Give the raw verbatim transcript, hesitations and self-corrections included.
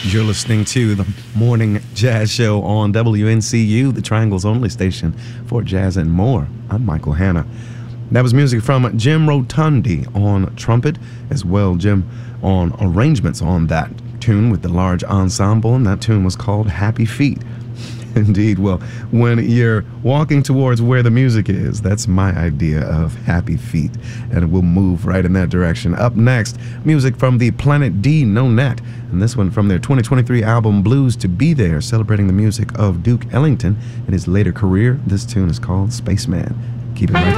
You're listening to the Morning Jazz Show on W N C U, the Triangle's only station for jazz and more. I'm Michael Hanna. That was music from Jim Rotundi on trumpet, as well, Jim, on arrangements on that tune with the large ensemble, and that tune was called Happy Feet. Indeed. Well, when you're walking towards where the music is, that's my idea of happy feet, and we'll move right in that direction. Up next, music from the Planet D No Net, and this one from their twenty twenty-three album Blues to Be There, celebrating the music of Duke Ellington in his later career. This tune is called Spaceman. Keep it right